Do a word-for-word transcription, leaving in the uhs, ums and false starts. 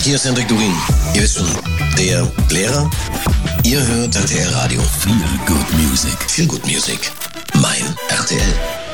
hier ist Hendrik Durin. Ihr wisst schon, der Lehrer. Ihr hört R T L Radio. Feel Good Music. Feel Good Music. Mein R T L.